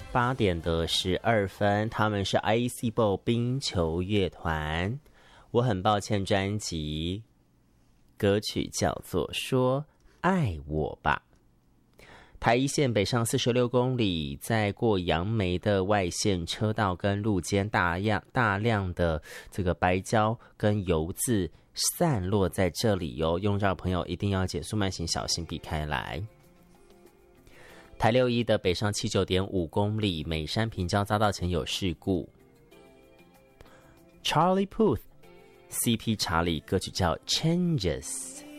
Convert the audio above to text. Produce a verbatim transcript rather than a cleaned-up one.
八点的十二分，他们是 Icebo 冰球乐团。我很抱歉，专辑歌曲叫做《说爱我吧》。台一线北上四十六公里，在过杨梅的外线车道跟路肩大量大量的这个白胶跟油渍散落在这里哦，用照朋友一定要减速慢行，小心避开来。台六一的北上七九点五公里，美山平交匝道前有事故。Charlie Puth C P 查理歌曲叫 Changes。